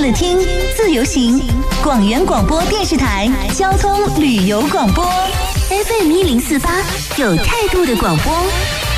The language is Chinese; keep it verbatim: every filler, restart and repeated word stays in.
乐听、自由行，广元广播电视台交通旅游广播 F M 一零四八，有态度的广播。